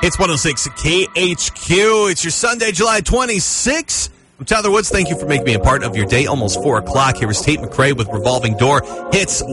It's 106 KHQ. It's your Sunday, July 26th. I'm Tyler Woods. Thank you for making me a part of your day. Almost 4 o'clock. Here is Tate McRae with Revolving Door Hits